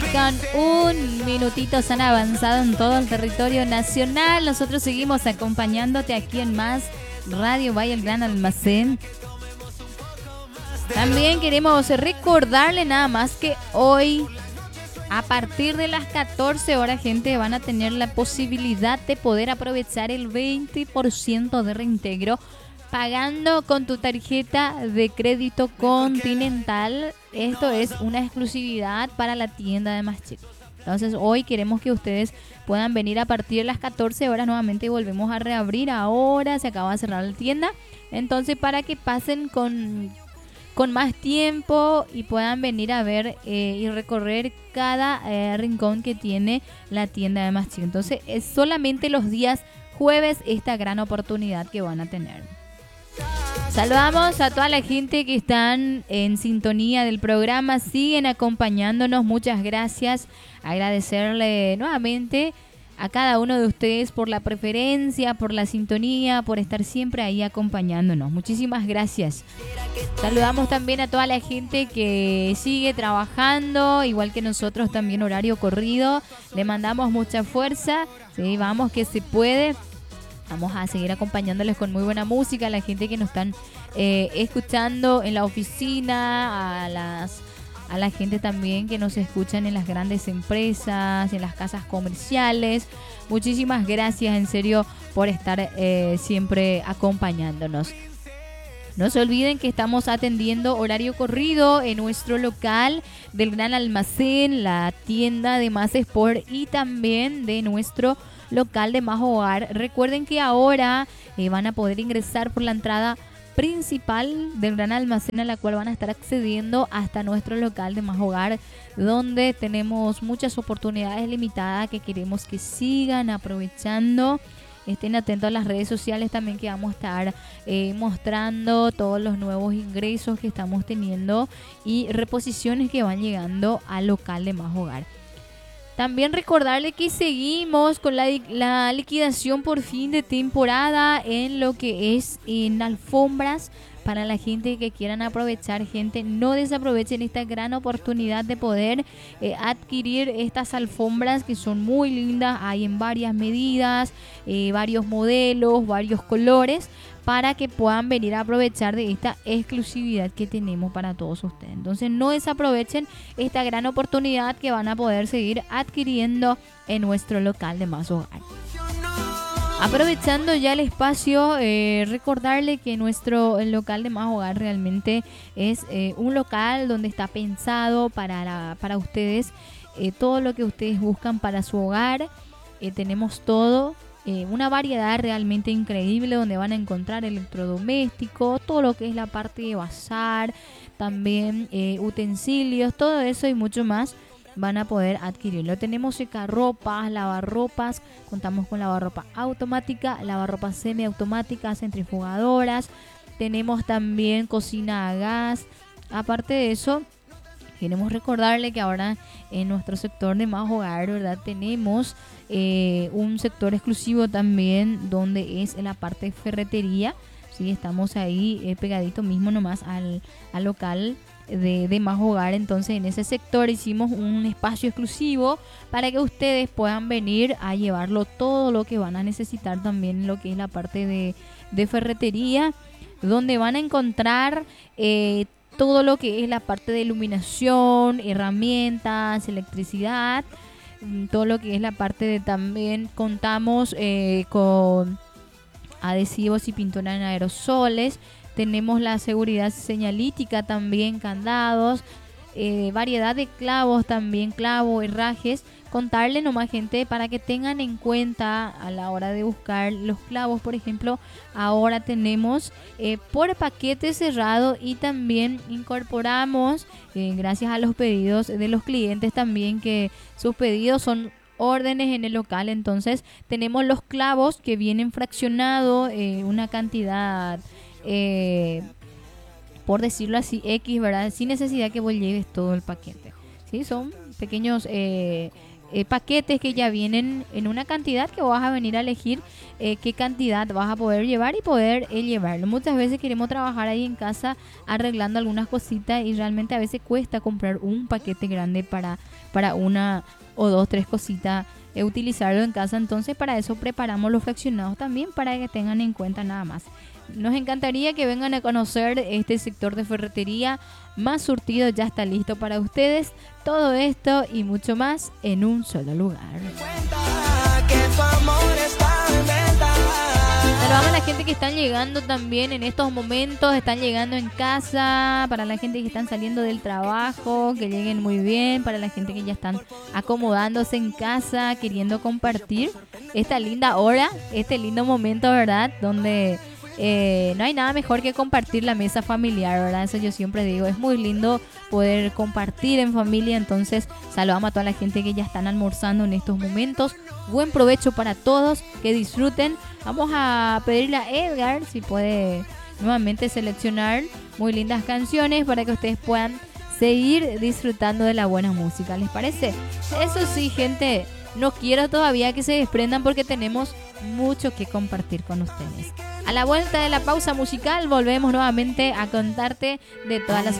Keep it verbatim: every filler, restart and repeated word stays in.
con un minutito, se han avanzado en todo el territorio nacional. Nosotros seguimos acompañándote aquí en Más Radio Vaya el Gran Almacén. También queremos recordarle nada más que hoy, a partir de las catorce horas, gente, van a tener la posibilidad de poder aprovechar el veinte por ciento de reintegro pagando con tu tarjeta de crédito Continental. Esto es una exclusividad para la tienda de Más Chico. Entonces hoy queremos que ustedes puedan venir a partir de las catorce horas. Nuevamente volvemos a reabrir ahora, se acaba de cerrar la tienda. Entonces para que pasen con, con más tiempo y puedan venir a ver eh, y recorrer cada eh, rincón que tiene la tienda de Más Chico. Entonces es solamente los días jueves esta gran oportunidad que van a tener. Saludamos a toda la gente que están en sintonía del programa, siguen acompañándonos, muchas gracias. Agradecerle nuevamente a cada uno de ustedes por la preferencia, por la sintonía, por estar siempre ahí acompañándonos. Muchísimas gracias. Saludamos también a toda la gente que sigue trabajando, igual que nosotros, también horario corrido. Le mandamos mucha fuerza, sí, vamos que se puede. Vamos a seguir acompañándoles con muy buena música, a la gente que nos están eh, escuchando en la oficina, a las a la gente también que nos escuchan en las grandes empresas, en las casas comerciales. Muchísimas gracias, en serio, por estar eh, siempre acompañándonos. No se olviden que estamos atendiendo horario corrido en nuestro local del Gran Almacén, la tienda de Más Sport y también de nuestro local de Más Hogar. Recuerden que ahora eh, van a poder ingresar por la entrada principal del Gran Almacén, a la cual van a estar accediendo hasta nuestro local de Más Hogar, donde tenemos muchas oportunidades limitadas que queremos que sigan aprovechando. Estén atentos a las redes sociales también, que vamos a estar eh, mostrando todos los nuevos ingresos que estamos teniendo y reposiciones que van llegando al local de Más Hogar. También recordarle que seguimos con la, la liquidación por fin de temporada en lo que es en alfombras. Para la gente que quieran aprovechar, gente, no desaprovechen esta gran oportunidad de poder eh, adquirir estas alfombras que son muy lindas. Hay en varias medidas, eh, varios modelos, varios colores, para que puedan venir a aprovechar de esta exclusividad que tenemos para todos ustedes. Entonces no desaprovechen esta gran oportunidad que van a poder seguir adquiriendo en nuestro local de Más Hogar. Aprovechando ya el espacio, eh, recordarle que nuestro el local de Más Hogar realmente es eh, un local donde está pensado para, la, para ustedes, eh, todo lo que ustedes buscan para su hogar. Eh, tenemos todo, eh, una variedad realmente increíble donde van a encontrar electrodomésticos, todo lo que es la parte de bazar, también eh, utensilios, todo eso y mucho más. Van a poder adquirirlo. Tenemos secarropas, lavarropas, contamos con lavarropa automática, lavarropa semiautomática, centrifugadoras, tenemos también cocina a gas. Aparte de eso, queremos recordarle que ahora en nuestro sector de Más Hogar, ¿verdad? Tenemos eh, un sector exclusivo también donde es en la parte de ferretería. Sí, estamos ahí eh, pegadito mismo nomás al, al local De, de Más Hogar. Entonces en ese sector hicimos un espacio exclusivo para que ustedes puedan venir a llevarlo todo lo que van a necesitar, también lo que es la parte de, de ferretería, donde van a encontrar eh, todo lo que es la parte de iluminación, herramientas, electricidad, todo lo que es la parte de, también contamos eh, con adhesivos y pintura en aerosoles. Tenemos la seguridad señalítica también, candados, eh, variedad de clavos también, clavo, herrajes. Contarle nomás, gente, para que tengan en cuenta a la hora de buscar los clavos, por ejemplo, ahora tenemos eh, por paquete cerrado y también incorporamos, eh, gracias a los pedidos de los clientes también, que sus pedidos son órdenes en el local. Entonces tenemos los clavos que vienen fraccionados, eh, una cantidad... Eh, por decirlo así, X, ¿verdad? Sin necesidad que vos lleves todo el paquete. ¿Sí? Son pequeños eh, eh, paquetes que ya vienen en una cantidad que vas a venir a elegir eh, qué cantidad vas a poder llevar y poder eh, llevarlo. Muchas veces queremos trabajar ahí en casa arreglando algunas cositas y realmente a veces cuesta comprar un paquete grande para, para una o dos, tres cositas, eh, utilizarlo en casa. Entonces para eso preparamos los fraccionados también para que tengan en cuenta nada más. Nos encantaría que vengan a conocer este sector de ferretería. Más surtido ya está listo para ustedes. Todo esto y mucho más en un solo lugar. Saludamos a la gente que están llegando también en estos momentos. Están llegando en casa. Para la gente que están saliendo del trabajo, que lleguen muy bien. Para la gente que ya están acomodándose en casa, queriendo compartir esta linda hora, este lindo momento, ¿verdad? Donde Eh, no hay nada mejor que compartir la mesa familiar, ¿verdad? Eso yo siempre digo, es muy lindo poder compartir en familia. Entonces saludamos a toda la gente que ya están almorzando en estos momentos. Buen provecho para todos, que disfruten. Vamos a pedirle a Edgar si puede nuevamente seleccionar muy lindas canciones para que ustedes puedan seguir disfrutando de la buena música, ¿les parece? Eso sí, gente, no quiero todavía que se desprendan porque tenemos mucho que compartir con ustedes. A la vuelta de la pausa musical volvemos nuevamente a contarte de todas las